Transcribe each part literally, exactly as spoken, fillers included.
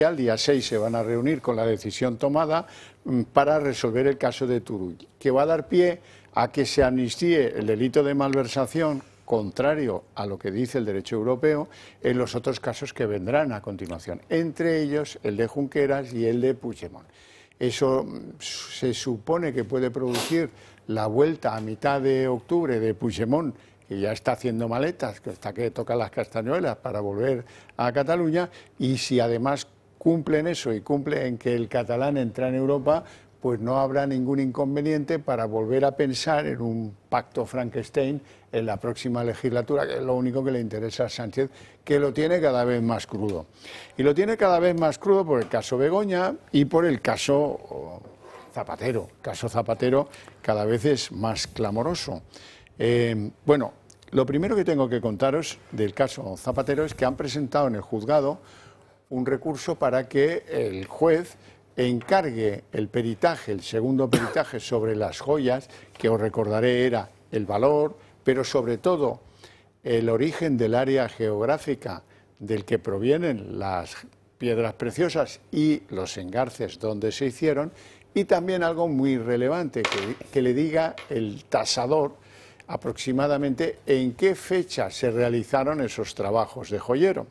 Al día seis se van a reunir con la decisión tomada para resolver el caso de Turull, que va a dar pie a que se amnistíe el delito de malversación, contrario a lo que dice el derecho europeo, en los otros casos que vendrán a continuación, entre ellos el de Junqueras y el de Puigdemont. Eso se supone que puede producir la vuelta a mitad de octubre de Puigdemont, que ya está haciendo maletas, que está que toca las castañuelas para volver a Cataluña, y si además cumplen eso y cumplen que el catalán entra en Europa, pues no habrá ningún inconveniente para volver a pensar en un pacto Frankenstein en la próxima legislatura, que es lo único que le interesa a Sánchez, que lo tiene cada vez más crudo. Y lo tiene cada vez más crudo por el caso Begoña y por el caso Zapatero. El caso Zapatero cada vez es más clamoroso. Eh, bueno, lo primero que tengo que contaros del caso Zapatero es que han presentado en el juzgado un recurso para que el juez encargue el peritaje, el segundo peritaje sobre las joyas, que os recordaré era el valor, pero sobre todo el origen del área geográfica del que provienen las piedras preciosas y los engarces donde se hicieron, y también algo muy relevante, que, que le diga el tasador aproximadamente en qué fecha se realizaron esos trabajos de joyero.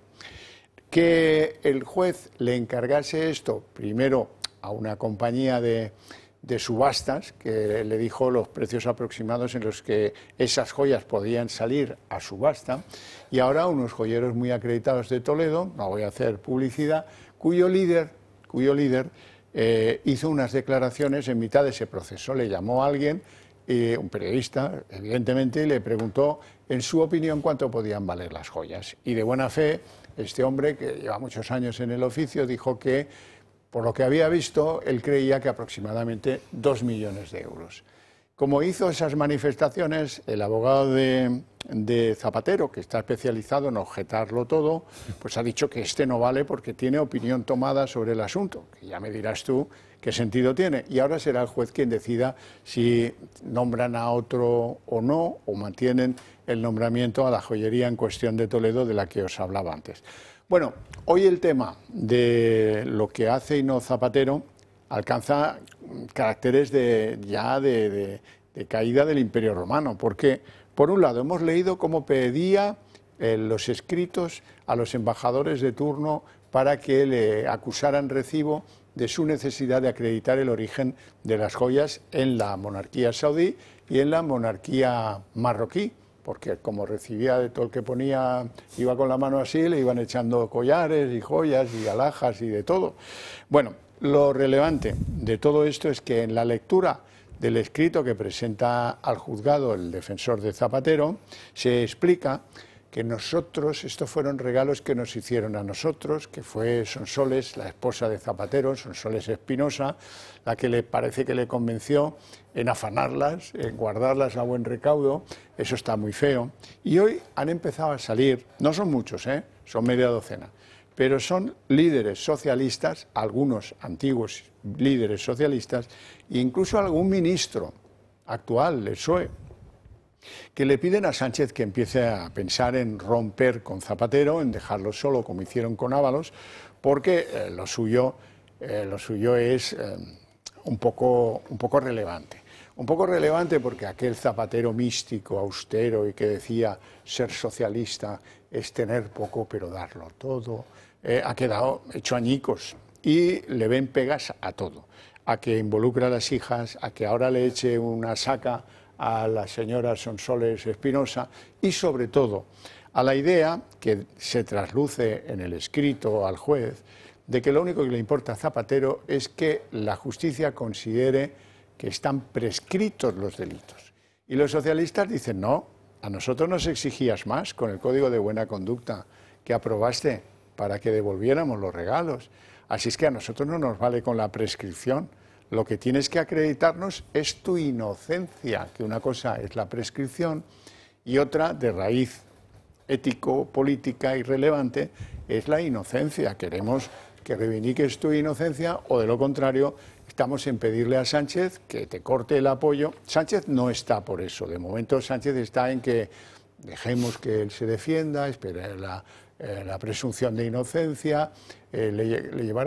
Que el juez le encargase esto primero a una compañía de, de subastas, que le dijo los precios aproximados en los que esas joyas podían salir a subasta, y ahora unos joyeros muy acreditados de Toledo, no voy a hacer publicidad, cuyo líder, cuyo líder eh, hizo unas declaraciones en mitad de ese proceso. Le llamó a alguien, eh, un periodista, evidentemente, y le preguntó en su opinión cuánto podían valer las joyas. Y de buena fe, este hombre, que lleva muchos años en el oficio, dijo que, por lo que había visto, él creía que aproximadamente dos millones de euros. Como hizo esas manifestaciones, el abogado de, de Zapatero, que está especializado en objetarlo todo, pues ha dicho que este no vale porque tiene opinión tomada sobre el asunto, que ya me dirás tú qué sentido tiene. Y ahora será el juez quien decida si nombran a otro o no, o mantienen el nombramiento a la joyería en cuestión de Toledo de la que os hablaba antes. Bueno, hoy el tema de lo que hace y no Zapatero alcanza caracteres de, ya de, de, de caída del Imperio Romano, porque, por un lado, hemos leído cómo pedía eh, los escritos a los embajadores de turno para que le acusaran recibo de su necesidad de acreditar el origen de las joyas en la monarquía saudí y en la monarquía marroquí, porque como recibía de todo el que ponía, iba con la mano así, le iban echando collares y joyas y alhajas y de todo. Bueno, lo relevante de todo esto es que en la lectura del escrito que presenta al juzgado el defensor de Zapatero, se explica que nosotros, estos fueron regalos que nos hicieron a nosotros, que fue Sonsoles, la esposa de Zapatero, Sonsoles Espinosa, la que le parece que le convenció en afanarlas, en guardarlas a buen recaudo. Eso está muy feo. Y hoy han empezado a salir, no son muchos, ¿eh? Son media docena, pero son líderes socialistas, algunos antiguos líderes socialistas, e incluso algún ministro actual del P S O E, que le piden a Sánchez que empiece a pensar en romper con Zapatero, en dejarlo solo como hicieron con Ábalos, porque eh, lo suyo, eh, lo suyo es eh, un poco, un poco relevante. Un poco relevante porque aquel Zapatero místico, austero y que decía ser socialista es tener poco pero darlo todo, eh, ha quedado hecho añicos y le ven pegas a todo, a que involucra a las hijas, a que ahora le eche una saca a la señora Sonsoles Espinosa y sobre todo a la idea que se trasluce en el escrito al juez de que lo único que le importa a Zapatero es que la justicia considere que están prescritos los delitos. Y los socialistas dicen, no, a nosotros nos exigías más con el Código de Buena Conducta que aprobaste para que devolviéramos los regalos. Así es que a nosotros no nos vale con la prescripción. Lo que tienes que acreditarnos es tu inocencia, que una cosa es la prescripción y otra, de raíz ético-política irrelevante, es la inocencia. Queremos que reivindiques tu inocencia o, de lo contrario, estamos en pedirle a Sánchez que te corte el apoyo. Sánchez no está por eso. De momento Sánchez está en que dejemos que él se defienda, espere la, eh, la presunción de inocencia, eh, le, le llevará